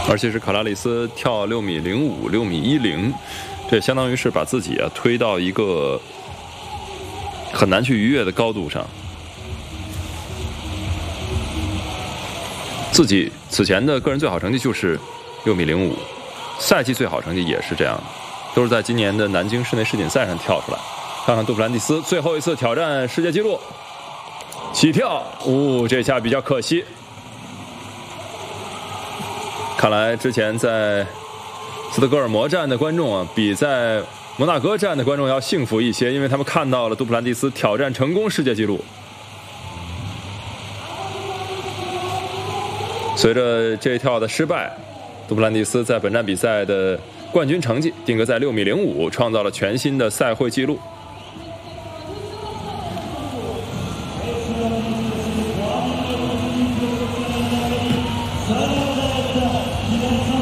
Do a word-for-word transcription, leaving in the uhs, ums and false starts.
而且是卡拉里斯跳六米零五、六米一零，这相当于是把自己啊推到一个很难去逾越的高度上。自己此前的个人最好成绩就是六米零五，赛季最好成绩也是这样，都是在今年的南京室内世锦赛上跳出来。看看杜普兰蒂斯最后一次挑战世界纪录，起跳，哦，这下比较可惜。看来之前在斯德哥尔摩站的观众啊，比在摩纳哥站的观众要幸福一些，因为他们看到了杜普兰蒂斯挑战成功世界纪录。随着这一跳的失败，杜普兰蒂斯在本站比赛的冠军成绩定格在六米零五，创造了全新的赛会纪录。